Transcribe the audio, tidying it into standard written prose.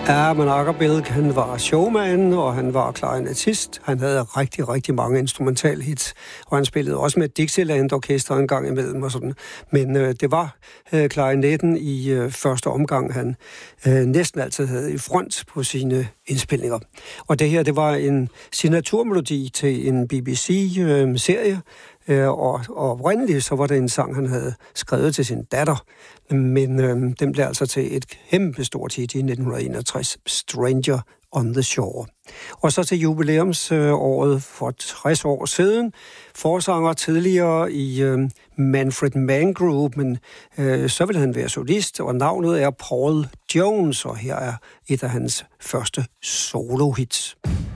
Ja, men Ackerbilk, han var showman, og han var klarinettist. Han havde rigtig, rigtig mange instrumentalhits, og han spillede også med Dixieland-orkester en gang imellem og sådan. Men det var klarinetten i første omgang, han næsten altid havde i front på sine indspilninger. Og det her, det var en signaturmelodi til en BBC-serie, og oprindeligt så var det en sang, han havde skrevet til sin datter, men den blev altså til et kæmpestort hit i 1961, Stranger on the Shore. Og så til jubilæumsåret for 60 år siden, forsanger tidligere i Manfred Mann Group, men så vil han være solist, og navnet er Paul Jones, og her er et af hans første solo-hits.